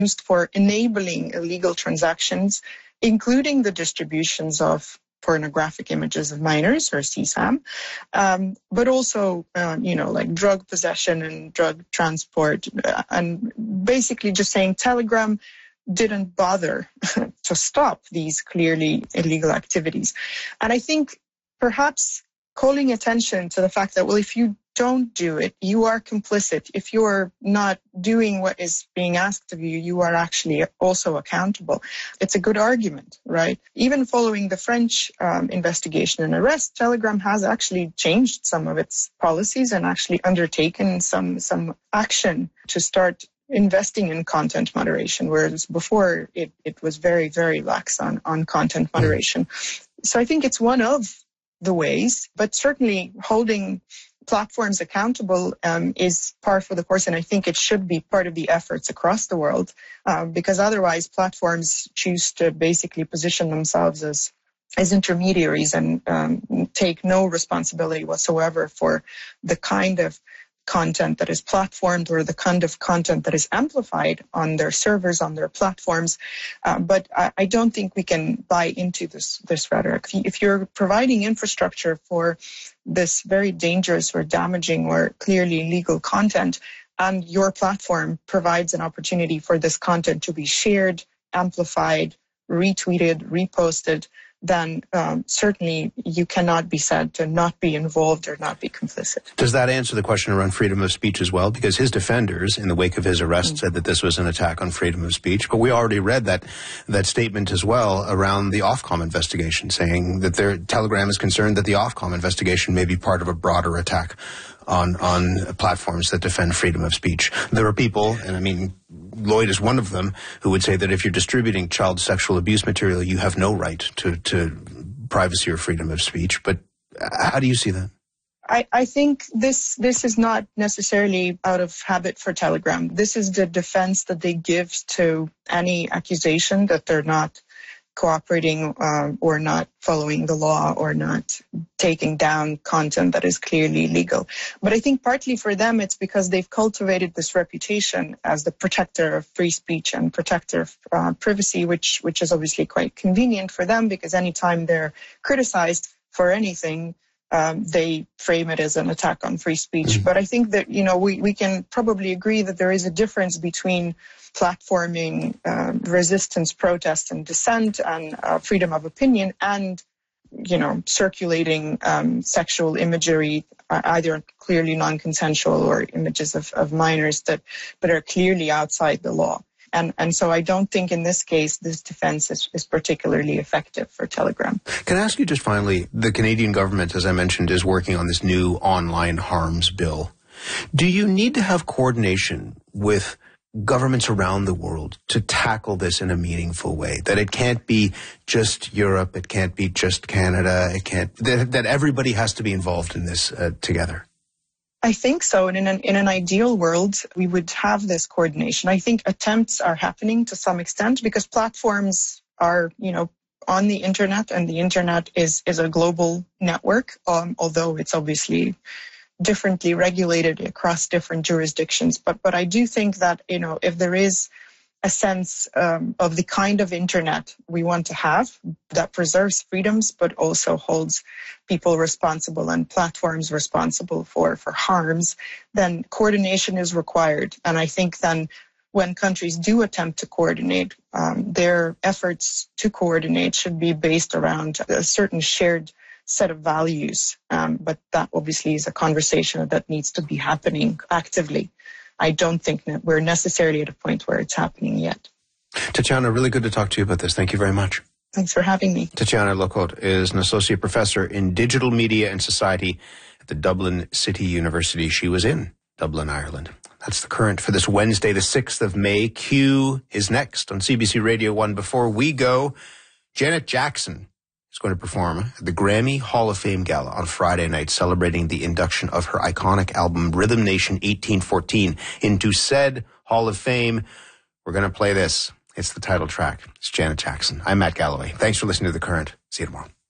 used for enabling illegal transactions, including the distributions of pornographic images of minors, or CSAM, but also, like drug possession and drug transport, and basically just saying Telegram didn't bother to stop these clearly illegal activities. And I think perhaps calling attention to the fact that, well, if you don't do it, you are complicit. If you're not doing what is being asked of you, you are actually also accountable. It's a good argument, right? Even following the French investigation and arrest, Telegram has actually changed some of its policies and actually undertaken some action to start investing in content moderation, whereas before it was very, very lax on content moderation. So I think it's one of the ways, but certainly holding platforms accountable is par for the course, and I think it should be part of the efforts across the world, because otherwise platforms choose to basically position themselves as intermediaries and take no responsibility whatsoever for the kind of content that is platformed or the kind of content that is amplified on their servers, on their platforms. But I don't think we can buy into this rhetoric. If you're providing infrastructure for this very dangerous or damaging or clearly illegal content, and your platform provides an opportunity for this content to be shared, amplified, retweeted, reposted, then certainly you cannot be said to not be involved or not be complicit. Does that answer the question around freedom of speech as well? Because his defenders, in the wake of his arrest, said that this was an attack on freedom of speech. But we already read that statement as well around the Ofcom investigation, saying that Telegram is concerned that the Ofcom investigation may be part of a broader attack on platforms that defend freedom of speech. There are people, and I mean, Lloyd is one of them, who would say that if you're distributing child sexual abuse material, you have no right to privacy or freedom of speech. But how do you see that? I think this is not necessarily out of habit for Telegram. This is the defense that they give to any accusation that they're not cooperating or not following the law or not taking down content that is clearly illegal. But I think partly for them it's because they've cultivated this reputation as the protector of free speech and protector of privacy, which is obviously quite convenient for them, because anytime they're criticized for anything, they frame it as an attack on free speech. But I think that, we can probably agree that there is a difference between platforming resistance, protest, and dissent, and freedom of opinion, and, circulating sexual imagery, either clearly non-consensual or images of minors that are clearly outside the law. And so I don't think in this case this defense is particularly effective for Telegram. Can I ask you just finally, the Canadian government, as I mentioned, is working on this new online harms bill. Do you need to have coordination with governments around the world to tackle this in a meaningful way? That it can't be just Europe, it can't be just Canada, that everybody has to be involved in this together? I think so. And in an ideal world, we would have this coordination. I think attempts are happening to some extent because platforms are, on the internet, and the internet is a global network, although it's obviously differently regulated across different jurisdictions. But I do think that, if there is a sense of the kind of internet we want to have that preserves freedoms, but also holds people responsible and platforms responsible for harms, then coordination is required. And I think then when countries do attempt to coordinate, their efforts to coordinate should be based around a certain shared set of values. But that obviously is a conversation that needs to be happening actively. I don't think that we're necessarily at a point where it's happening yet. Tatiana, really good to talk to you about this. Thank you very much. Thanks for having me. Tatiana Locote is an associate professor in digital media and society at the Dublin City University. She was in Dublin, Ireland. That's The Current for this Wednesday, the 6th of May. Q is next on CBC Radio 1. Before we go, Janet Jackson is going to perform at the Grammy Hall of Fame Gala on Friday night, celebrating the induction of her iconic album Rhythm Nation 1814 into said Hall of Fame. We're going to play this. It's the title track. It's Janet Jackson. I'm Matt Galloway. Thanks for listening to The Current. See you tomorrow.